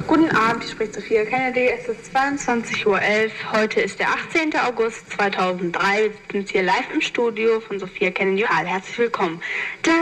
Guten Abend, hier spricht Sophia Kennedy. Es ist 22:11 Uhr. Heute ist der 18. August 2003. Wir sind hier live im Studio von Sophia Kennedy. Herzlich willkommen.